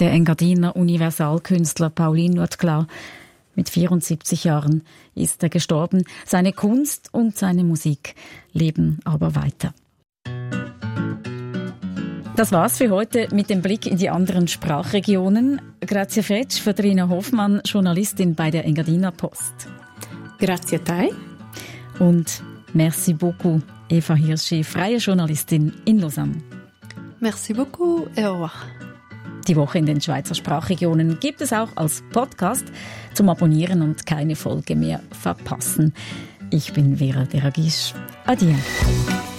Der Engadiner Universalkünstler Pauline Nutclar. Mit 74 Jahren ist er gestorben. Seine Kunst und seine Musik leben aber weiter. Das war's für heute mit dem Blick in die anderen Sprachregionen. Grazie fetch für Trina Hoffmann, Journalistin bei der Engadiner Post. Grazie a te. Und merci beaucoup, Eva Hirschi, freie Journalistin in Lausanne. Merci beaucoup et au revoir. Die Woche in den Schweizer Sprachregionen gibt es auch als Podcast zum Abonnieren und keine Folge mehr verpassen. Ich bin Vera Deragisch. Adieu.